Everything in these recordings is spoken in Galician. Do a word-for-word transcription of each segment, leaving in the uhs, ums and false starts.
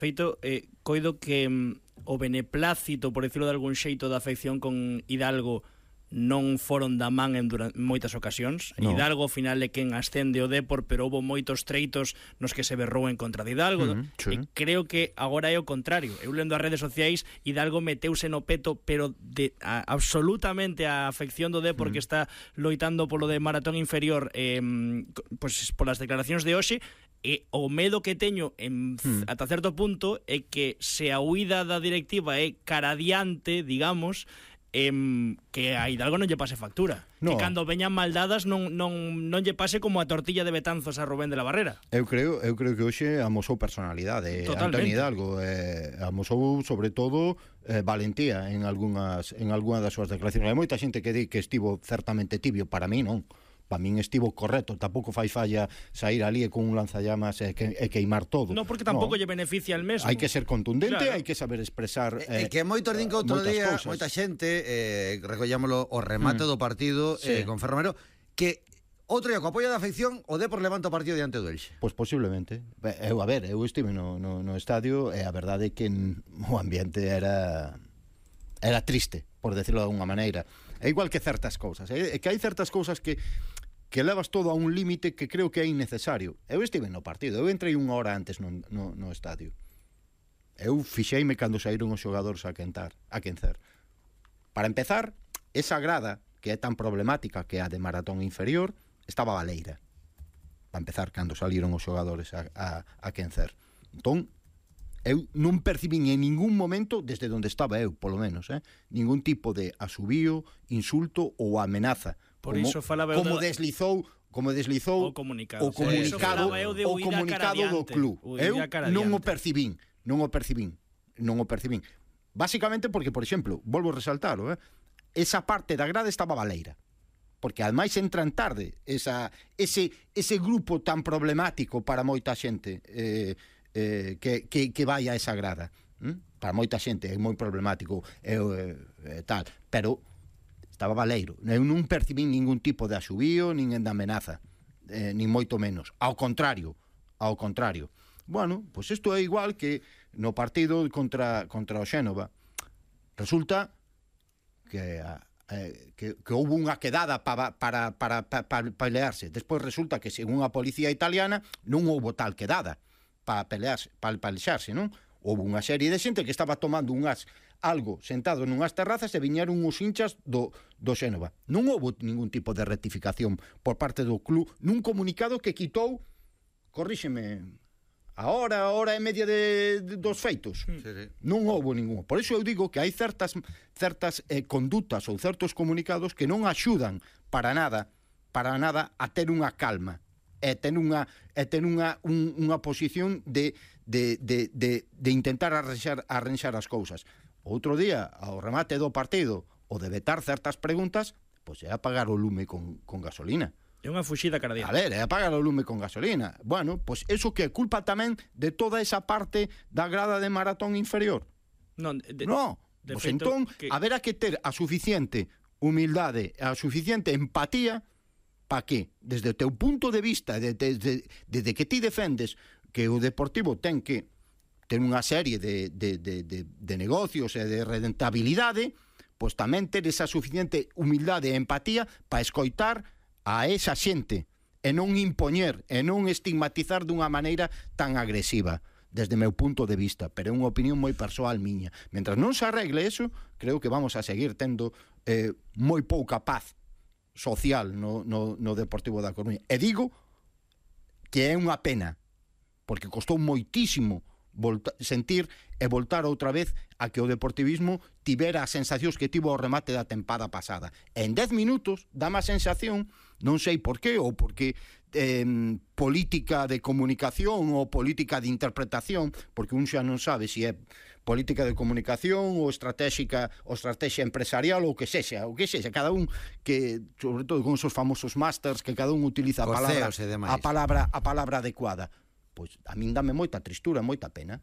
Feito, eh, coido que mm, o beneplácito, por decirlo de algún xeito, da afección con Hidalgo non foron da man en, durante, en moitas ocasións. No. Hidalgo ao final é quen ascende o Depor, pero houve moitos treitos nos que se berrou en contra de Hidalgo. Mm, sí. E creo que agora é o contrario. Eu lendo as redes sociais, Hidalgo meteuse no peto, pero de a, absolutamente a afección do Depor mm. que está loitando polo de maratón inferior, eh, pues, polas declaracións de hoxe. E o medo que teño en, mm. ata certo punto é que se a huida da directiva é cara adiante, digamos, em, que a Hidalgo non lle pase factura, no. Que cando veñan maldadas non, non, non lle pase como a tortilla de Betanzos a Rubén de la Barrera. Eu creo, eu creo que hoxe amosou personalidade. Totalmente. Antonio Hidalgo eh, amosou sobre todo eh, valentía en algunhas en algunha das súas declaracións. Hai moita xente que di que estivo certamente tibio, para mí non. Para min estivo correcto, tampouco fai falla sair ali con un lanzallamas e, que, e queimar todo. No, porque tampouco no. lle beneficia el mesmo. Hai que ser contundente, claro. Hai que saber expresar E eh, que moitos din que outro día, cosas. Moita xente, eh, recollámoslo, o remate mm. do partido sí. eh, con Ferromero, que outro día, co apoio da afección, o Depor levanta o partido diante do Elxe. Pois posiblemente. Eu, a ver, eu estive no, no, no estadio e a verdade é que o ambiente era era triste, por decirlo de alguna maneira. É igual que certas cousas, é que hai certas cousas que que levas todo a un límite que creo que é innecesario. Eu estive no partido, eu entrei unha hora antes no, no, no estadio. Eu fixeime cando saíron os xogadores a quentar, a quencer. Para empezar, esa grada que é tan problemática que é a de maratón inferior, estaba baleira. Para empezar, cando saliron os xogadores a, a, a quencer. Entón, eu non percibín en ningún momento, desde onde estaba eu, polo menos, eh, ningún tipo de asubío, insulto ou amenaza. Por como, iso falaba como de... deslizou, como deslizou o comunicado, o comunicado, sí. o comunicado do club. Eu non o percibín, non o percibín, non o percibín. Básicamente porque, por exemplo, volvo a resaltalo, eh, esa parte da grada estaba baleira. Porque ademais entran tarde esa ese ese grupo tan problemático para moita xente eh, eh, que, que, que vai a esa grada. ¿Mm? Para moita xente é moi problemático eh, eh, tal, pero estaba baleiro. Eu non percibín ningún tipo de asubío, nin de amenaza, eh, nin moito menos. Ao contrario, ao contrario. Bueno, pois pues isto é igual que no partido contra contra o Xénova. Resulta que eh, que, que houve unha quedada para para para para pa, pelearse. Despois resulta que según a policía italiana non houve tal quedada para pelearse, para pelexarse, non? Houve unha serie de xente que estaba tomando unhas algo sentado nunhas terrazas e viñeron os hinchas do, do Xénova. Non houve ningún tipo de rectificación por parte do club nun comunicado que quitou, corríxeme, a hora, a hora e media de, de, dos feitos. Sí, sí. Non houve ningún. Por iso eu digo que hai certas certas eh, condutas ou certos comunicados que non axudan para nada, para nada a ter unha calma. E ten unha e ten unha un, unha posición de de de de de intentar arranxar arranxar as cousas. Outro día, ao remate do partido, o de vetar certas preguntas, pois é apagar o lume con con gasolina. É unha fuxida cara adiante. A ver, é apagar o lume con gasolina. Bueno, pois eso que é culpa tamén de toda esa parte da grada de maratón inferior. Non, de, no, de pois feito, entón que... haberá que ter a suficiente humildade, a suficiente empatía para que, desde o teu punto de vista, desde, desde, desde que ti defendes que o Deportivo ten que ter unha serie de, de, de, de, de negocios e de rentabilidade, pois tamén ter esa suficiente humildade e empatía para escoitar a esa xente e non impoñer e non estigmatizar dunha maneira tan agresiva, desde meu punto de vista, pero é unha opinión moi persoal miña. Mentras non se arregle eso, creo que vamos a seguir tendo eh, moi pouca paz social no, no, no Deportivo da Coruña. E digo que é unha pena, porque costou moitísimo volta, sentir e voltar outra vez a que o deportivismo tivera as sensacións que tivo o remate da tempada pasada. En dez minutos dá má sensación, non sei por qué, ou porque eh, política de comunicación ou política de interpretación, porque un xa non sabe se é política de comunicación ou estratégica ou estrategia empresarial ou que sexa, ou que sexa, cada un que, sobre todo con esos famosos másters, que cada un utiliza a palabra, a palabra a palabra adecuada. Pois a min dame moita tristura, moita pena.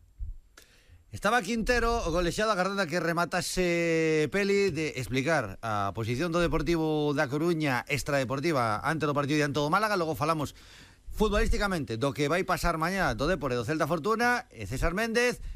Estaba Quintero, o colexiado, agardando a que rematase Peli de explicar a posición do Deportivo da Coruña extradeportiva ante do partido diante do Málaga. Logo falamos futbolísticamente do que vai pasar mañá do Depor e do Celta Fortuna. E César Méndez